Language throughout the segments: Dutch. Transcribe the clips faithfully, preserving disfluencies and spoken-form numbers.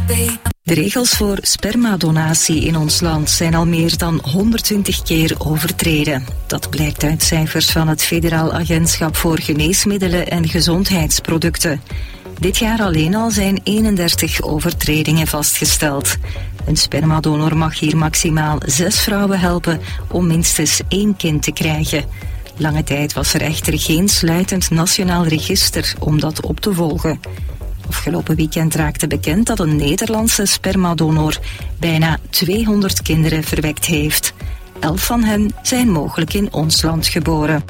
De regels voor spermadonatie in ons land zijn al meer dan honderdtwintig keer overtreden. Dat blijkt uit cijfers van het Federaal Agentschap voor Geneesmiddelen en Gezondheidsproducten. Dit jaar alleen al zijn eenendertig overtredingen vastgesteld. Een spermadonor mag hier maximaal zes vrouwen helpen om minstens één kind te krijgen. Lange tijd was er echter geen sluitend nationaal register om dat op te volgen. Afgelopen weekend raakte bekend dat een Nederlandse spermadonor bijna tweehonderd kinderen verwekt heeft. Elf van hen zijn mogelijk in ons land geboren.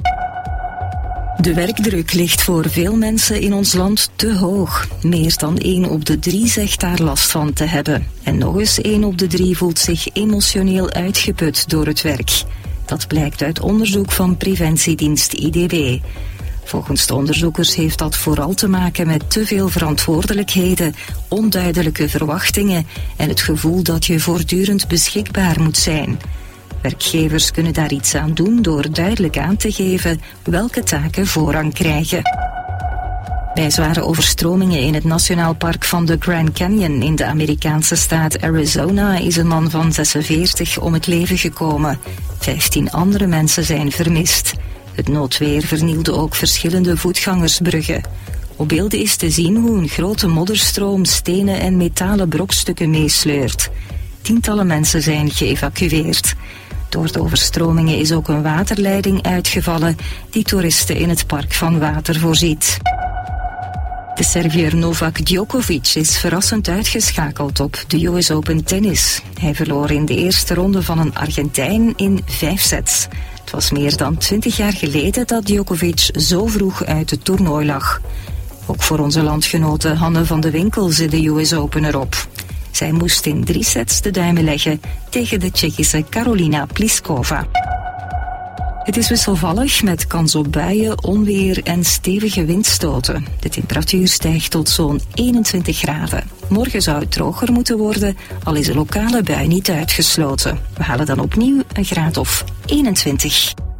De werkdruk ligt voor veel mensen in ons land te hoog. Meer dan één op de drie zegt daar last van te hebben. En nog eens één op de drie voelt zich emotioneel uitgeput door het werk. Dat blijkt uit onderzoek van preventiedienst I D W. Volgens de onderzoekers heeft dat vooral te maken met te veel verantwoordelijkheden, onduidelijke verwachtingen en het gevoel dat je voortdurend beschikbaar moet zijn. Werkgevers kunnen daar iets aan doen door duidelijk aan te geven welke taken voorrang krijgen. Bij zware overstromingen in het Nationaal Park van de Grand Canyon in de Amerikaanse staat Arizona is een man van zesenveertig om het leven gekomen. Vijftien andere mensen zijn vermist. Het noodweer vernielde ook verschillende voetgangersbruggen. Op beelden is te zien hoe een grote modderstroom stenen en metalen brokstukken meesleurt. Tientallen mensen zijn geëvacueerd. Door de overstromingen is ook een waterleiding uitgevallen die toeristen in het park van water voorziet. De Serviër Novak Djokovic is verrassend uitgeschakeld op de U S Open tennis. Hij verloor in de eerste ronde van een Argentijn in vijf sets. Het was meer dan twintig jaar geleden dat Djokovic zo vroeg uit het toernooi lag. Ook voor onze landgenote Hanne van de Winkel zit de U S Open erop. Zij moest in drie sets de duimen leggen tegen de Tsjechische Karolina Pliskova. Het is wisselvallig met kans op buien, onweer en stevige windstoten. De temperatuur stijgt tot zo'n eenentwintig graden. Morgen zou het droger moeten worden, al is een lokale bui niet uitgesloten. We halen dan opnieuw een graad of eenentwintig.